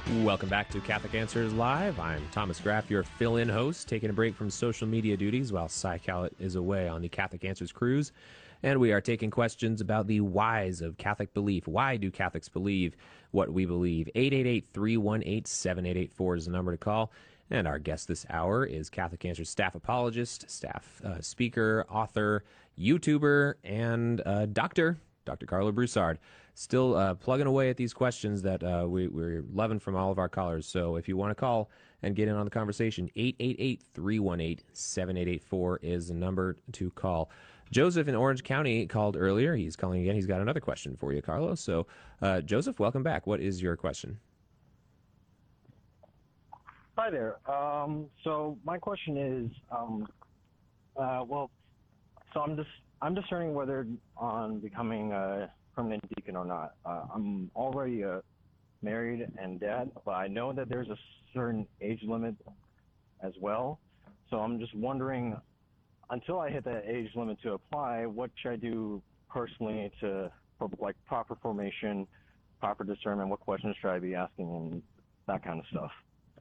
Welcome back to Catholic Answers Live. I'm Thomas Graff, your fill-in host, taking a break from social media duties while Cy Callett is away on the Catholic Answers cruise. And we are taking questions about the whys of Catholic belief. Why do Catholics believe what we believe? 888-318-7884 is the number to call. And our guest this hour is Catholic Answers staff apologist, staff speaker, author, YouTuber, and Dr. Karlo Broussard. Still plugging away at these questions that we're loving from all of our callers. So if you want to call and get in on the conversation, 888-318-7884 is the number to call. Joseph in Orange County called earlier. He's calling again. He's got another question for you, Carlos. So, Joseph, welcome back. What is your question? Hi there. So my question is, so I'm discerning whether on becoming a permanent deacon or not. I'm already married and dad, but I know that there's a certain age limit as well. So I'm just wondering, until I hit that age limit to apply, what should I do personally to, like, proper formation, proper discernment, what questions should I be asking, and that kind of stuff?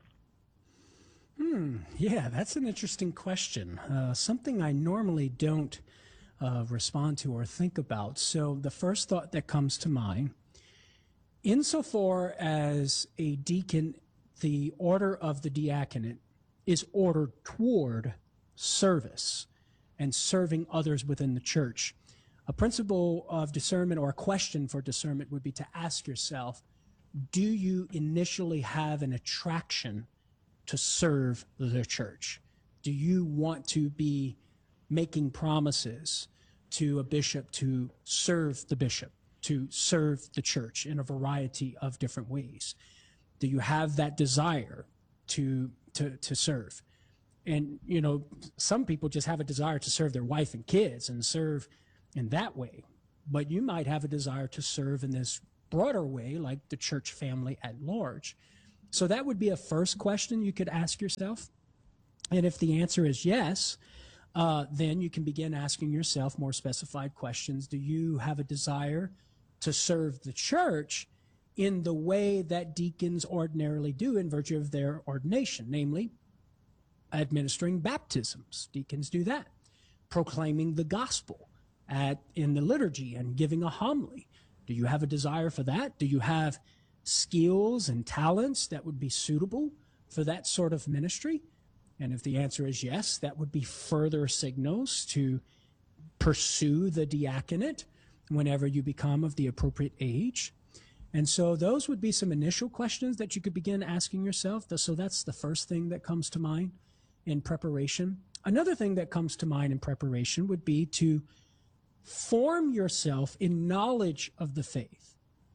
Yeah, that's an interesting question. Something I normally don't respond to or think about. So the first thought that comes to mind, insofar as a deacon, the order of the diaconate is ordered toward service and serving others within the church. A principle of discernment, or a question for discernment, would be to ask yourself, do you initially have an attraction to serve the church? Do you want to be making promises to a bishop to serve the bishop, to serve the church in a variety of different ways? Do you have that desire to serve? And, you know, some people just have a desire to serve their wife and kids and serve in that way. But you might have a desire to serve in this broader way, like the church family at large. So that would be a first question you could ask yourself. And if the answer is yes, then you can begin asking yourself more specified questions. Do you have a desire to serve the church in the way that deacons ordinarily do in virtue of their ordination, namely administering baptisms? Deacons do that. Proclaiming the gospel in the liturgy and giving a homily. Do you have a desire for that? Do you have skills and talents that would be suitable for that sort of ministry? And if the answer is yes, that would be further signals to pursue the diaconate whenever you become of the appropriate age. And so those would be some initial questions that you could begin asking yourself. So that's the first thing that comes to mind in preparation. Another thing that comes to mind in preparation would be to form yourself in knowledge of the faith,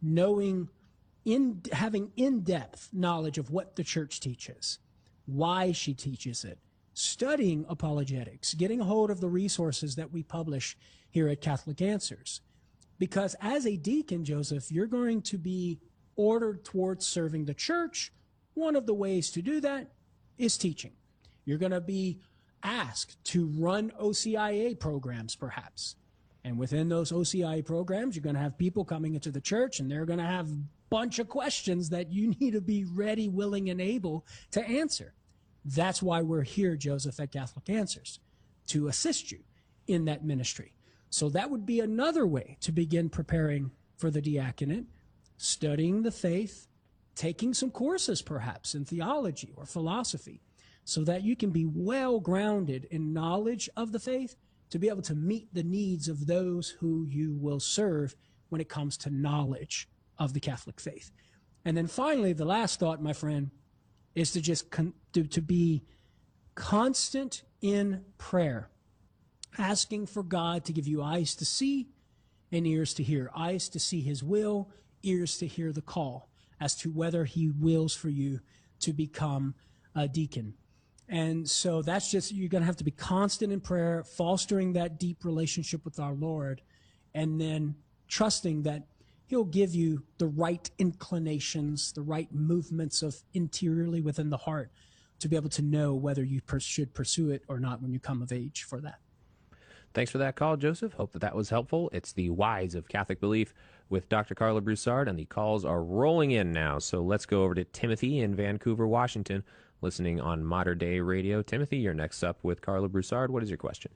having in-depth knowledge of what the church teaches, why she teaches it, studying apologetics, getting a hold of the resources that we publish here at Catholic Answers. Because as a deacon, Joseph, you're going to be ordered towards serving the church. One of the ways to do that is teaching. You're going to be asked to run OCIA programs, perhaps. And within those OCIA programs, you're going to have people coming into the church, and they're going to have a bunch of questions that you need to be ready, willing, and able to answer. That's why we're here, Joseph, at Catholic Answers, to assist you in that ministry. So that would be another way to begin preparing for the diaconate, studying the faith, taking some courses, perhaps, in theology or philosophy, so that you can be well-grounded in knowledge of the faith, to be able to meet the needs of those who you will serve when it comes to knowledge of the Catholic faith. And then finally, the last thought, my friend, is to just to be constant in prayer, asking for God to give you eyes to see and ears to hear, eyes to see his will, ears to hear the call as to whether he wills for you to become a deacon. And so that's just, you're going to have to be constant in prayer, fostering that deep relationship with our Lord, and then trusting that he'll give you the right inclinations, the right movements of interiorly within the heart to be able to know whether you should pursue it or not when you come of age for that. Thanks for that call, Joseph. Hope that was helpful. It's the whys of Catholic belief with Dr. Carla Broussard, and the calls are rolling in now. So let's go over to Timothy in Vancouver, Washington, listening on Modern Day Radio. Timothy, you're next up with Carla Broussard. What is your question?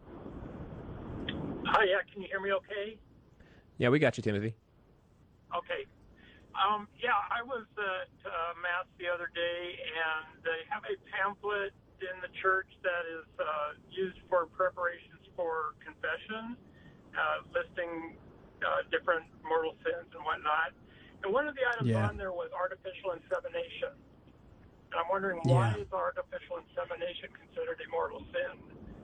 Hi, yeah, can you hear me okay? Yeah, we got you, Timothy. Okay. Yeah, I was at Mass the other day, and they have a pamphlet in the church that is used for preparations for confession, listing different mortal sins and whatnot. And one of the items on there was artificial insemination. And I'm wondering, why is artificial insemination considered a mortal sin?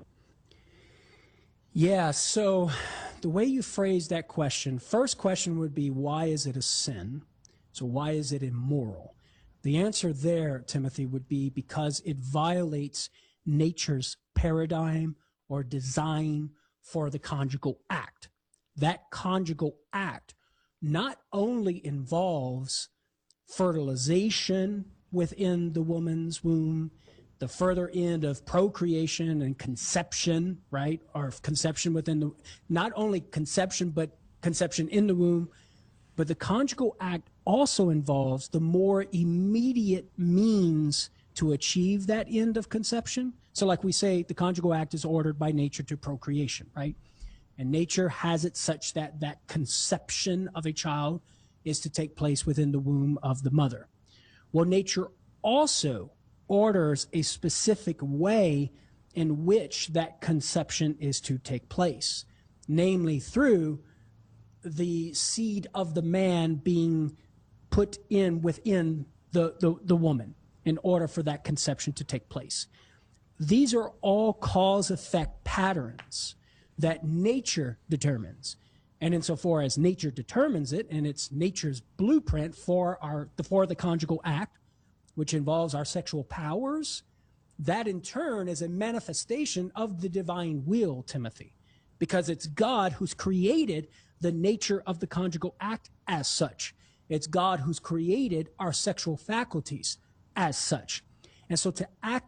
Yeah, so the way you phrase that question, first question would be, why is it a sin? So why is it immoral? The answer there, Timothy, would be because it violates nature's paradigm or design for the conjugal act. That conjugal act not only involves fertilization within the woman's womb, the further end of procreation and conception, right? Or conception within the, not only conception, but conception in the womb, but the conjugal act also involves the more immediate means to achieve that end of conception. So like we say, the conjugal act is ordered by nature to procreation, right? And nature has it such that that conception of a child is to take place within the womb of the mother. Well, nature also orders a specific way in which that conception is to take place, namely through the seed of the man being put in within the woman in order for that conception to take place. These are all cause-effect patterns that nature determines. And insofar as nature determines it, and it's nature's blueprint for the conjugal act, which involves our sexual powers, that in turn is a manifestation of the divine will, Timothy, because it's God who's created the nature of the conjugal act as such. It's God who's created our sexual faculties as such. And so to act